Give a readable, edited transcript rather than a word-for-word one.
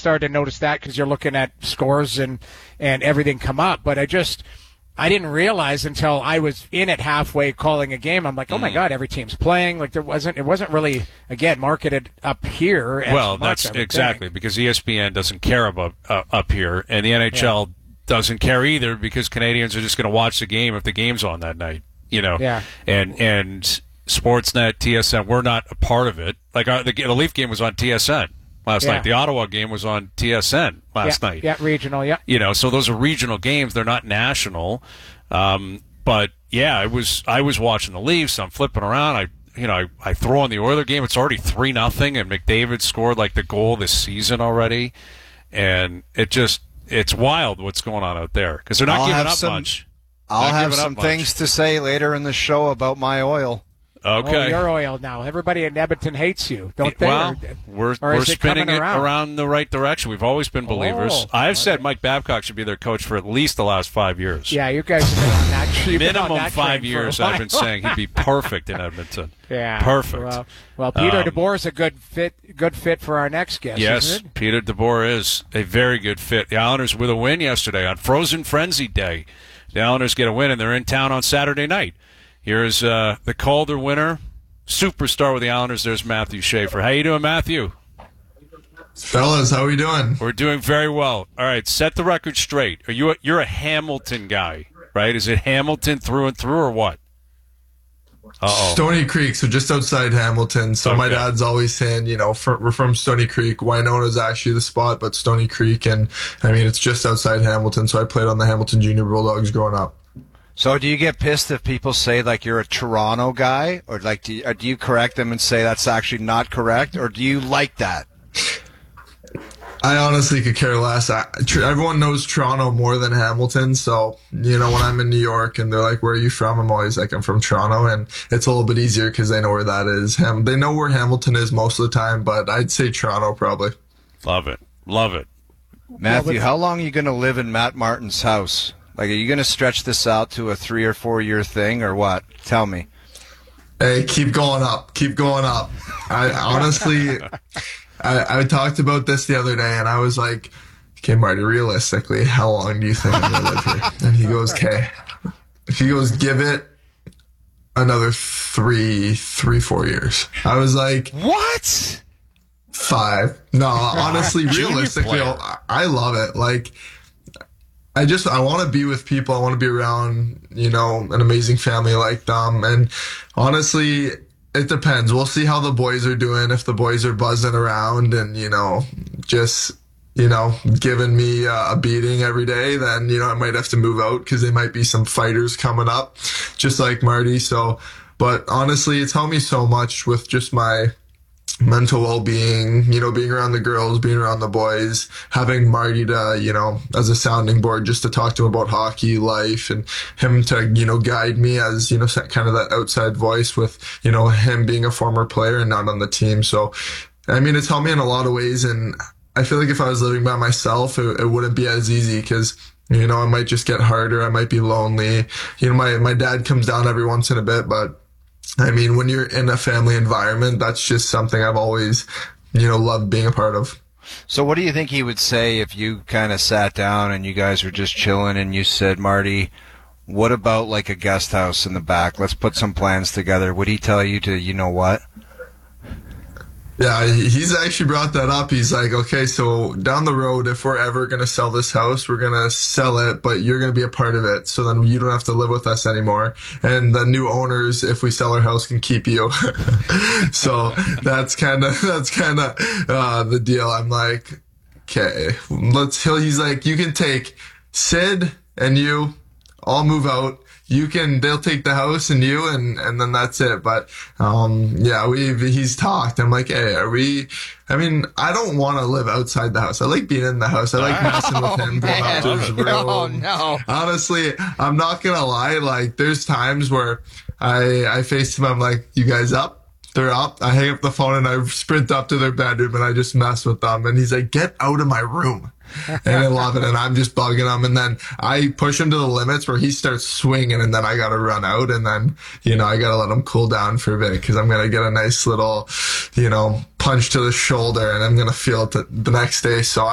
started to notice that because you're looking at scores and everything come up. But I didn't realize until I was in it halfway calling a game. I'm like, oh my God, every team's playing. Like it wasn't really, again, marketed up here. Well, that's exactly because ESPN doesn't care about up here, and the NHL doesn't care either because Canadians are just going to watch the game if the game's on that night. Yeah. And Sportsnet, TSN, we're not a part of it. Like the Leaf game was on TSN last night. The Ottawa game was on TSN last night. Yeah, regional, so those are regional games. They're not national. But, yeah, I was watching the Leafs. I'm flipping around. I throw on the Oiler game. It's already 3-0, and McDavid scored, like, the goal this season already. And it's wild what's going on out there because they're not giving up much. I'll have some things to say later in the show about my oil. Okay. Oh, you're oiled now. Everybody in Edmonton hates you, don't they? Well, we're spinning it around the right direction. We've always been believers. I've said Mike Babcock should be their coach for at least the last 5 years. Yeah, you guys have been on that. Minimum 5 years, I've been saying he'd be perfect in Edmonton. Yeah. Perfect. Well, Peter DeBoer is a good fit for our next guest, yes, isn't it? Peter DeBoer is a very good fit. The Islanders with a win yesterday on Frozen Frenzy Day. The Islanders get a win, and they're in town on Saturday night. Here's the Calder winner, superstar with the Islanders. There's Matthew Schaefer. How you doing, Matthew? Fellas, how we doing? We're doing very well. All right, set the record straight. You're a Hamilton guy, right? Is it Hamilton through and through or what? Stony Creek, so just outside Hamilton. So my dad's always saying, we're from Stony Creek. Winona is actually the spot, but Stony Creek, and it's just outside Hamilton. So I played on the Hamilton Junior Bulldogs growing up. So do you get pissed if people say like you're a Toronto guy, or like do you correct them and say that's actually not correct, or do you like that? I honestly could care less. Everyone knows Toronto more than Hamilton, so when I'm in New York and they're like, "Where are you from?" I'm always like, "I'm from Toronto," and it's a little bit easier because they know where that is. They know where Hamilton is most of the time, but I'd say Toronto probably. Love it. Matthew, how long are you going to live in Matt Martin's house? Like, are you going to stretch this out to a 3 or 4 year thing, or what? Tell me. Hey, keep going up. I honestly, I talked about this the other day, and I was like, "Okay, Marty, realistically, how long do you think I'm going to live here?" And he goes, "Okay." He goes, "Give it another 4 years." I was like, "What?" 5. No, honestly, realistically, I love it. Like, I want to be with people. I want to be around, an amazing family like them. And honestly, it depends. We'll see how the boys are doing. If the boys are buzzing around and, giving me a beating every day, then, I might have to move out because there might be some fighters coming up, just like Marty. So, but honestly, it's helped me so much with just my mental well-being, being around the girls, being around the boys, having Marty to, as a sounding board, just to talk to him about hockey, life, and him to, guide me as, kind of that outside voice with, him being a former player and not on the team. So, it's helped me in a lot of ways. And I feel like if I was living by myself, it wouldn't be as easy because, it might just get harder. I might be lonely. My dad comes down every once in a bit, but when you're in a family environment, that's just something I've always, loved being a part of. So what do you think he would say if you kind of sat down and you guys were just chilling and you said, "Marty, what about like a guest house in the back? Let's put some plans together." Would he tell you to, what? Yeah, he's actually brought that up. He's like, "Okay, so down the road, if we're ever going to sell this house, we're going to sell it, but you're going to be a part of it. So then you don't have to live with us anymore. And the new owners, if we sell our house, can keep you." So that's kind of the deal. I'm like, "Okay, he's like, "You can take Sid and you, I'll move out. They'll take the house and you, and then that's it." But, he's talked. I'm like, "Hey, I don't want to live outside the house. I like being in the house. I like messing with him, going up to his room." No. Honestly, I'm not going to lie. Like, there's times where I face him. I'm like, "You guys up?" They're up. I hang up the phone and I sprint up to their bedroom and I just mess with them. And he's like, "Get out of my room." And I love it. And I'm just bugging him. And then I push him to the limits where he starts swinging and then I got to run out. And then, I got to let him cool down for a bit because I'm going to get a nice little, punch to the shoulder and I'm going to feel it the next day. So